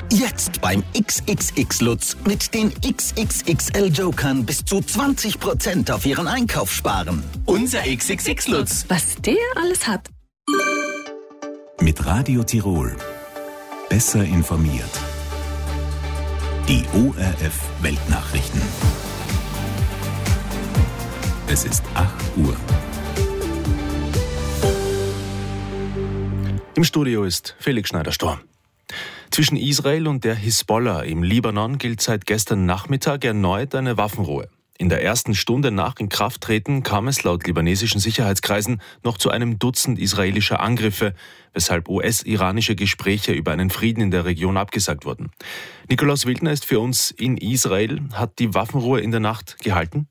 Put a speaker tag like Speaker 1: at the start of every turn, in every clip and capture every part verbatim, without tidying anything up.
Speaker 1: Jetzt beim X X X Lutz mit den X X X L Jokern bis zu zwanzig Prozent auf Ihren Einkauf sparen. Unser X X X Lutz.
Speaker 2: Was der alles hat.
Speaker 3: Mit Radio Tirol. Besser informiert. Die O R F Weltnachrichten. Es ist acht Uhr.
Speaker 4: Im Studio ist Felix Schneider-Storm. Zwischen Israel und der Hisbollah im Libanon gilt seit gestern Nachmittag erneut eine Waffenruhe. In der ersten Stunde nach Inkrafttreten kam es laut libanesischen Sicherheitskreisen noch zu einem Dutzend israelischer Angriffe, weshalb U S-iranische Gespräche über einen Frieden in der Region abgesagt wurden. Nikolaus Wildner ist für uns in Israel. Hat die Waffenruhe in der Nacht gehalten?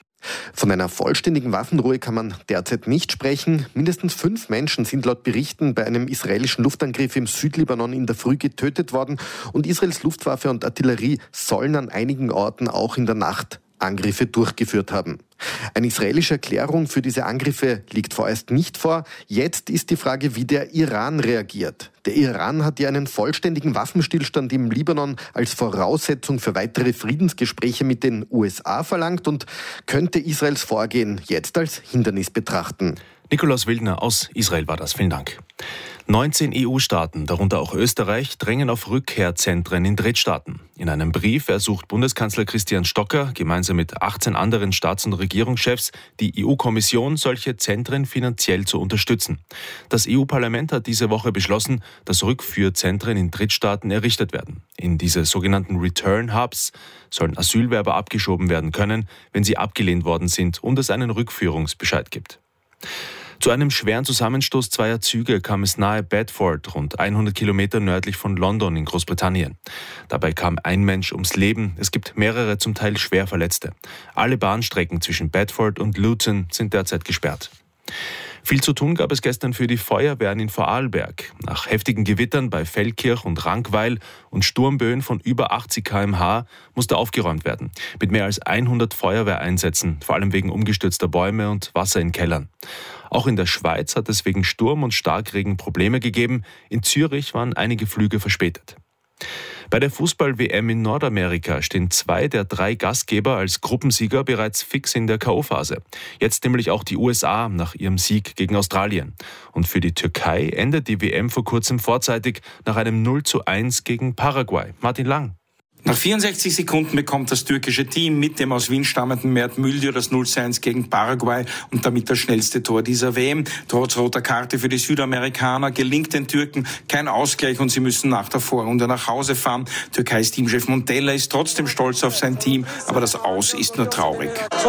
Speaker 5: Von einer vollständigen Waffenruhe kann man derzeit nicht sprechen. Mindestens fünf Menschen sind laut Berichten bei einem israelischen Luftangriff im Südlibanon in der Früh getötet worden. Und Israels Luftwaffe und Artillerie sollen an einigen Orten auch in der Nacht Angriffe durchgeführt haben. Eine israelische Erklärung für diese Angriffe liegt vorerst nicht vor. Jetzt ist die Frage, wie der Iran reagiert. Der Iran hat ja einen vollständigen Waffenstillstand im Libanon als Voraussetzung für weitere Friedensgespräche mit den U S A verlangt und könnte Israels Vorgehen jetzt als Hindernis betrachten.
Speaker 4: Nikolaus Wildner aus Israel war das. Vielen Dank. neunzehn E U-Staaten, darunter auch Österreich, drängen auf Rückkehrzentren in Drittstaaten. In einem Brief ersucht Bundeskanzler Christian Stocker gemeinsam mit achtzehn anderen Staats- und Regierungschefs die E U-Kommission, solche Zentren finanziell zu unterstützen. Das E U-Parlament hat diese Woche beschlossen, dass Rückführzentren in Drittstaaten errichtet werden. In diese sogenannten Return Hubs sollen Asylwerber abgeschoben werden können, wenn sie abgelehnt worden sind und es einen Rückführungsbescheid gibt. Zu einem schweren Zusammenstoß zweier Züge kam es nahe Bedford, rund hundert Kilometer nördlich von London in Großbritannien. Dabei kam ein Mensch ums Leben. Es gibt mehrere zum Teil schwer Verletzte. Alle Bahnstrecken zwischen Bedford und Luton sind derzeit gesperrt. Viel zu tun gab es gestern für die Feuerwehren in Vorarlberg. Nach heftigen Gewittern bei Feldkirch und Rankweil und Sturmböen von über achtzig Kilometer pro Stunde musste aufgeräumt werden. Mit mehr als hundert Feuerwehreinsätzen, vor allem wegen umgestürzter Bäume und Wasser in Kellern. Auch in der Schweiz hat es wegen Sturm und Starkregen Probleme gegeben. In Zürich waren einige Flüge verspätet. Bei der Fußball-W M in Nordamerika stehen zwei der drei Gastgeber als Gruppensieger bereits fix in der K O-Phase. Jetzt nämlich auch die U S A nach ihrem Sieg gegen Australien. Und für die Türkei endet die W M vor kurzem vorzeitig nach einem null zu eins gegen Paraguay. Martin Lang.
Speaker 6: Nach vierundsechzig Sekunden bekommt das türkische Team mit dem aus Wien stammenden Mert Müldür das null zu eins gegen Paraguay und damit das schnellste Tor dieser W M. Trotz roter Karte für die Südamerikaner gelingt den Türken kein Ausgleich und sie müssen nach der Vorrunde nach Hause fahren. Türkeis Teamchef Montella ist trotzdem stolz auf sein Team, aber das Aus ist nur traurig.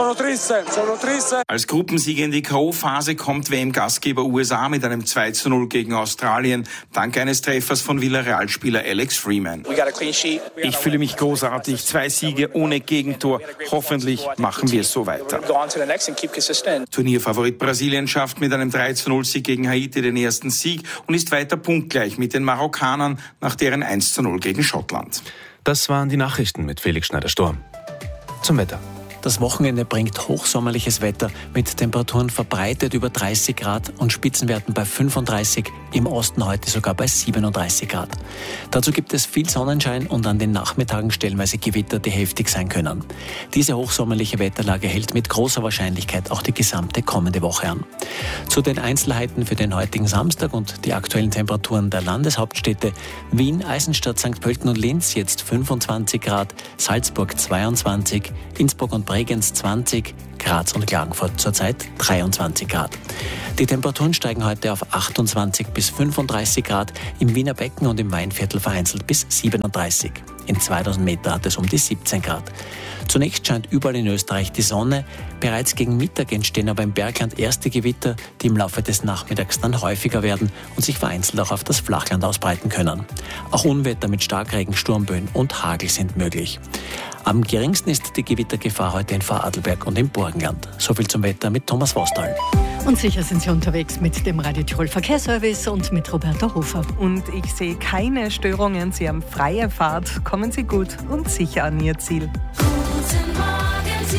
Speaker 6: Als Gruppensieger in die K O-Phase kommt W M-Gastgeber U S A mit einem zwei zu null gegen Australien, dank eines Treffers von Villarreal-Spieler Alex Freeman. Ich fühle mich großartig, zwei Siege ohne Gegentor. Hoffentlich machen wir es so weiter. Turnierfavorit Brasilien schafft mit einem drei zu null Sieg gegen Haiti den ersten Sieg und ist weiter punktgleich mit den Marokkanern nach deren eins zu null gegen Schottland.
Speaker 4: Das waren die Nachrichten mit Felix Schneider-Storm. Zum Wetter.
Speaker 7: Das Wochenende bringt hochsommerliches Wetter mit Temperaturen verbreitet über dreißig Grad und Spitzenwerten bei fünfunddreißig, im Osten heute sogar bei siebenunddreißig Grad. Dazu gibt es viel Sonnenschein und an den Nachmittagen stellenweise Gewitter, die heftig sein können. Diese hochsommerliche Wetterlage hält mit großer Wahrscheinlichkeit auch die gesamte kommende Woche an. Zu den Einzelheiten für den heutigen Samstag und die aktuellen Temperaturen der Landeshauptstädte: Wien, Eisenstadt, Sankt Pölten und Linz jetzt fünfundzwanzig Grad, Salzburg zweiundzwanzig, Innsbruck und Bregenz zwanzig, Graz und Klagenfurt zurzeit dreiundzwanzig Grad. Die Temperaturen steigen heute auf achtundzwanzig bis fünfunddreißig Grad, im Wiener Becken und im Weinviertel vereinzelt bis siebenunddreißig. In zweitausend Meter hat es um die siebzehn Grad. Zunächst scheint überall in Österreich die Sonne. Bereits gegen Mittag entstehen aber im Bergland erste Gewitter, die im Laufe des Nachmittags dann häufiger werden und sich vereinzelt auch auf das Flachland ausbreiten können. Auch Unwetter mit Starkregen, Sturmböen und Hagel sind möglich. Am geringsten ist die Gewittergefahr heute in Vorarlberg und im Burgenland. Soviel zum Wetter mit Thomas Vostal.
Speaker 2: Und sicher sind Sie unterwegs mit dem Radio Tirol Verkehrsservice und mit Roberta Hofer.
Speaker 8: Und ich sehe keine Störungen. Sie haben freie Fahrt. Kommen Sie gut und sicher an Ihr Ziel.
Speaker 9: Guten Morgen,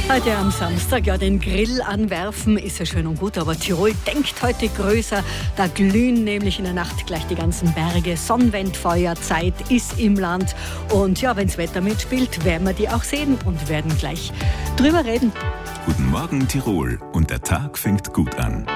Speaker 2: Heute am Samstag, ja, den Grill anwerfen ist ja schön und gut, aber Tirol denkt heute größer. Da glühen nämlich in der Nacht gleich die ganzen Berge. Sonnenwendfeuerzeit ist im Land. Und ja, wenns Wetter mitspielt, werden wir die auch sehen und werden gleich drüber reden.
Speaker 3: Guten Morgen Tirol und der Tag fängt gut an.